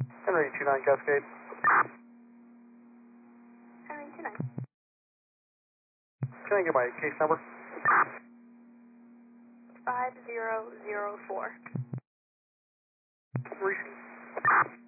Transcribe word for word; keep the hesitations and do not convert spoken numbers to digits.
Henry two nine Cascade. Henry two nine. Can I get my case number? five zero zero four. Receive.